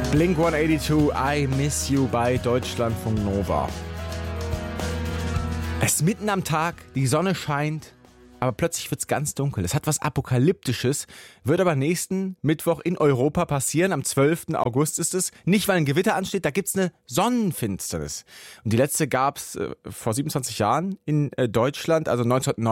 Blink-182, I Miss You bei Deutschlandfunk Nova. Es ist mitten am Tag, die Sonne scheint, aber plötzlich wird es ganz dunkel. Es hat was Apokalyptisches, wird aber nächsten Mittwoch in Europa passieren. Am 12. August ist es. Nicht, weil ein Gewitter ansteht, da gibt es eine Sonnenfinsternis. Und die letzte gab es vor 27 Jahren in Deutschland, also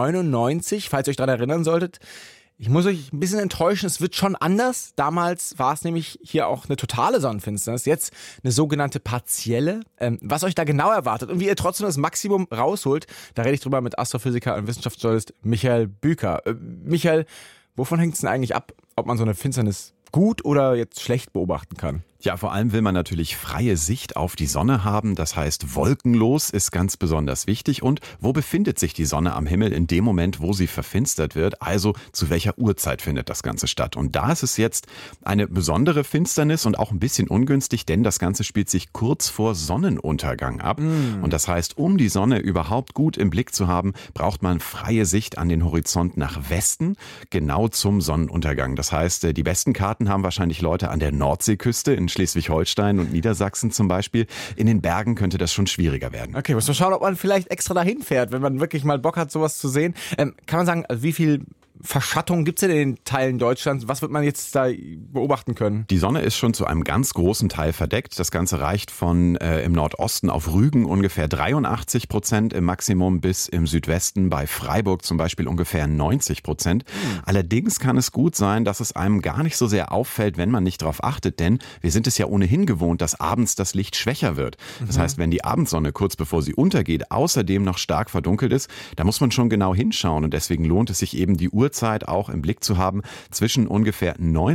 1999, falls ihr euch daran erinnern solltet. Ich muss euch ein bisschen enttäuschen, es wird schon anders. Damals war es nämlich hier auch eine totale Sonnenfinsternis, jetzt eine sogenannte partielle. Was euch da genau erwartet und wie ihr trotzdem das Maximum rausholt, da rede ich drüber mit Astrophysiker und Wissenschaftsjournalist Michael Büker. Michael, wovon hängt es denn eigentlich ab, ob man so eine Finsternis gut oder jetzt schlecht beobachten kann? Ja, vor allem will man natürlich freie Sicht auf die Sonne haben. Das heißt, wolkenlos ist ganz besonders wichtig. Und wo befindet sich die Sonne am Himmel in dem Moment, wo sie verfinstert wird? Also zu welcher Uhrzeit findet das Ganze statt? Und da ist es jetzt eine besondere Finsternis und auch ein bisschen ungünstig, denn das Ganze spielt sich kurz vor Sonnenuntergang ab. Und das heißt, um die Sonne überhaupt gut im Blick zu haben, braucht man freie Sicht an den Horizont nach Westen, genau zum Sonnenuntergang. Das heißt, die besten Karten haben wahrscheinlich Leute an der Nordseeküste in Schleswig-Holstein und Niedersachsen zum Beispiel. In den Bergen könnte das schon schwieriger werden. Okay, muss man schauen, ob man vielleicht extra dahin fährt, wenn man wirklich mal Bock hat, sowas zu sehen. Kann man sagen, wie viel Verschattung gibt es in den Teilen Deutschlands? Was wird man jetzt da beobachten können? Die Sonne ist schon zu einem ganz großen Teil verdeckt. Das Ganze reicht von im Nordosten auf Rügen ungefähr 83% im Maximum bis im Südwesten bei Freiburg zum Beispiel ungefähr 90%. Allerdings kann es gut sein, dass es einem gar nicht so sehr auffällt, wenn man nicht darauf achtet, denn wir sind es ja ohnehin gewohnt, dass abends das Licht schwächer wird. Das heißt, wenn die Abendsonne kurz bevor sie untergeht außerdem noch stark verdunkelt ist, da muss man schon genau hinschauen und deswegen lohnt es sich eben die Uhrzeit auch im Blick zu haben. Zwischen ungefähr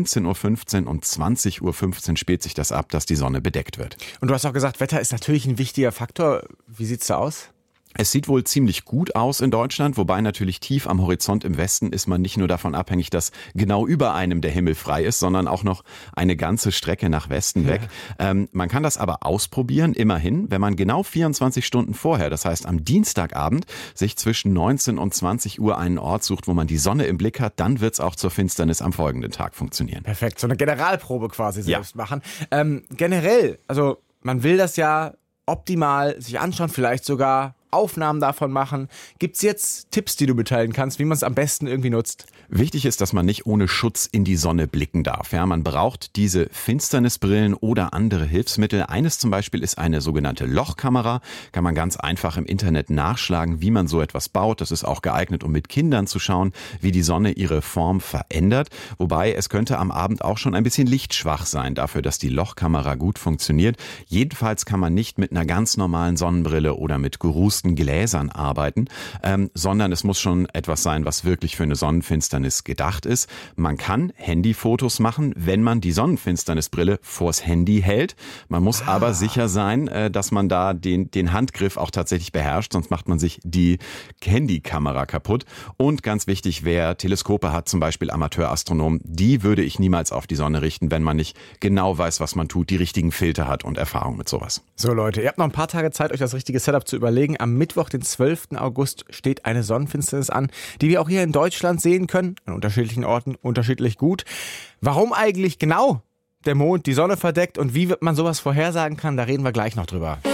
19.15 Uhr und 20.15 Uhr spielt sich das ab, dass die Sonne bedeckt wird. Und du hast auch gesagt, Wetter ist natürlich ein wichtiger Faktor. Wie sieht's da aus? Es sieht wohl ziemlich gut aus in Deutschland, wobei natürlich tief am Horizont im Westen ist man nicht nur davon abhängig, dass genau über einem der Himmel frei ist, sondern auch noch eine ganze Strecke nach Westen weg. Man kann das aber ausprobieren, immerhin, wenn man genau 24 Stunden vorher, das heißt am Dienstagabend, sich zwischen 19 und 20 Uhr einen Ort sucht, wo man die Sonne im Blick hat, dann wird es auch zur Finsternis am folgenden Tag funktionieren. Perfekt, so eine Generalprobe quasi selbst machen. Generell, also man will das ja optimal sich anschauen, vielleicht sogar Aufnahmen davon machen. Gibt es jetzt Tipps, die du mitteilen kannst, wie man es am besten irgendwie nutzt? Wichtig ist, dass man nicht ohne Schutz in die Sonne blicken darf. Ja, man braucht diese Finsternisbrillen oder andere Hilfsmittel. Eines zum Beispiel ist eine sogenannte Lochkamera. Kann man ganz einfach im Internet nachschlagen, wie man so etwas baut. Das ist auch geeignet, um mit Kindern zu schauen, wie die Sonne ihre Form verändert. Wobei es könnte am Abend auch schon ein bisschen lichtschwach sein, dafür, dass die Lochkamera gut funktioniert. Jedenfalls kann man nicht mit einer ganz normalen Sonnenbrille oder mit gerußten Gläsern arbeiten, sondern es muss schon etwas sein, was wirklich für eine Sonnenfinsternis gedacht ist. Man kann Handyfotos machen, wenn man die Sonnenfinsternisbrille vors Handy hält. Man muss aber sicher sein, dass man da den Handgriff auch tatsächlich beherrscht, sonst macht man sich die Handykamera kaputt. Und ganz wichtig, wer Teleskope hat, zum Beispiel Amateurastronomen, die würde ich niemals auf die Sonne richten, wenn man nicht genau weiß, was man tut, die richtigen Filter hat und Erfahrung mit sowas. So Leute, ihr habt noch ein paar Tage Zeit, euch das richtige Setup zu überlegen. Am Mittwoch, den 12. August, steht eine Sonnenfinsternis an, die wir auch hier in Deutschland sehen können, an unterschiedlichen Orten unterschiedlich gut. Warum eigentlich genau der Mond die Sonne verdeckt und wie man sowas vorhersagen kann, da reden wir gleich noch drüber.